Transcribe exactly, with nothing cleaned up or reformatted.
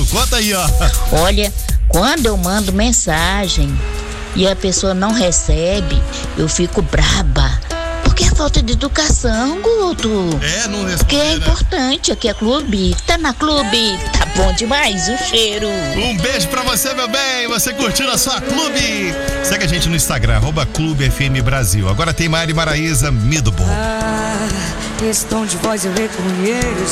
Guto? Conta aí, ó. Olha, quando eu mando mensagem e a pessoa não recebe, eu fico braba. Porque é falta de educação, Guto. É, não responde, Porque é né? importante, aqui é clube. Tá na clube, tá bom demais o cheiro. Um beijo pra você, meu bem. Você curtindo a sua clube. Segue a gente no Instagram, arroba Clube F M Brasil. Agora tem Mari Maraíza, Mido Bom. Ah, esse tom de voz eu reconheço.